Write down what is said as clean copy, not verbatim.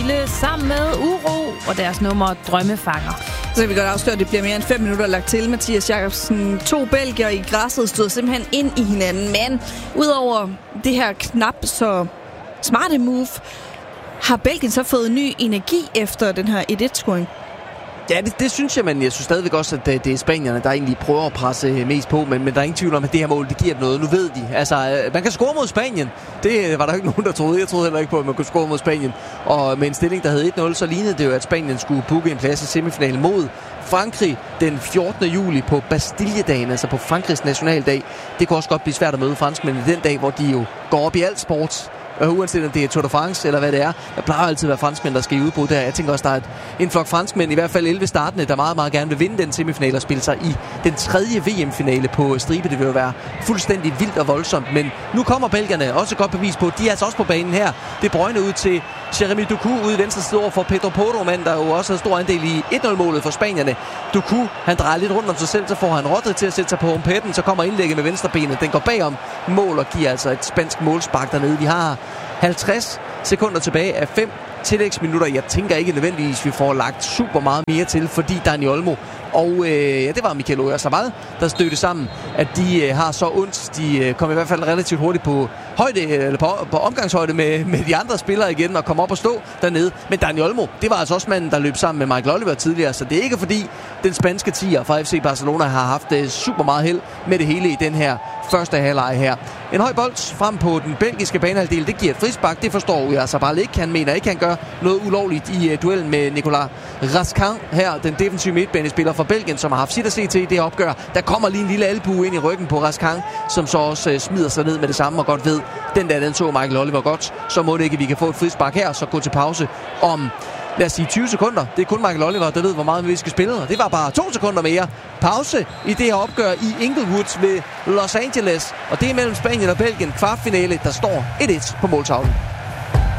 Mille sammen med Uro og deres nummer Drømmefanger. Så kan vi godt afsløre, at det bliver mere end 5 minutter lagt til. Mathias Jakobsen, 2 belgier i græsset stod simpelthen ind i hinanden. Men udover det her knap så smarte move, har Belgien så fået ny energi efter den her 1-1-scoring? Ja, det synes jeg, men jeg synes stadigvæk også, at det er spanierne, der egentlig prøver at presse mest på, men der er ingen tvivl om, at det her mål, det giver noget. Nu ved de. Altså, man kan score mod Spanien. Det var der ikke nogen, der troede. Jeg troede heller ikke på, at man kunne score mod Spanien. Og med en stilling, der hed 1-0, så lignede det jo, at Spanien skulle booke en plads i semifinalen mod Frankrig den 14. juli på Bastilledagen, altså på Frankrigs nationaldag. Det kunne også godt blive svært at møde franskmændene den dag, hvor de jo går op i alt sport. Uanset om det er Tour de France eller hvad det er. Der plejer altid at være franskmænd, der skal i udbrud der. Jeg tænker også, der er en flok franskmænd, i hvert fald 11 startende, der meget, meget gerne vil vinde den semifinale og spille sig i den 3. VM-finale på stribe. Det vil jo være fuldstændig vildt og voldsomt. Men nu kommer belgierne også et godt bevis på, de er altså også på banen her. Det brøgne ud til Jeremy Doku ude i venstre side over for Pedro Porro, mand, der jo også har stor andel i 1-0-målet for spanierne. Doku, han drejer lidt rundt om sig selv, så får han Rodri til at sætte sig på humpetten, så kommer indlægget med venstrebenet. Den går bagom mål og giver altså et spansk målspark dernede. Vi har 50 sekunder tilbage af 5 tillægsminutter. Jeg tænker ikke nødvendigvis, vi får lagt super meget mere til, fordi Dani Olmo og det var Mikel Oyarzabal, der stødte sammen, at de har så ondt. De kom i hvert fald relativt hurtigt på højde, eller på omgangshøjde med de andre spillere igen og kom op og stå dernede. Men Dani Olmo, det var altså også manden, der løb sammen med Michael Oliver tidligere, så det er ikke fordi den spanske tier fra FC Barcelona har haft super meget held med det hele i den her første halvleg her. En høj bold frem på den belgiske banehalvdel, det giver et frispark. Det forstår Oyarzabal ikke. Han mener ikke, han gør noget ulovligt i duellen med Nicolas Raskin her, den defensive midtbanespiller fra Belgien, som har haft sit at se til i det opgør. Der kommer lige en lille albue ind i ryggen på Raskin, som så også smider sig ned med det samme og godt ved, den så Michael Oliver godt. Så må det ikke, vi kan få et frispark her, så gå til pause om, lad os sige 20 sekunder. Det er kun Michael Oliver, der ved, hvor meget vi skal spille. Og det var bare 2 sekunder mere. Pause i det her opgør i Inglewood ved Los Angeles. Og det er mellem Spanien og Belgien. Kvartfinale, der står 1-1 på måltavlen.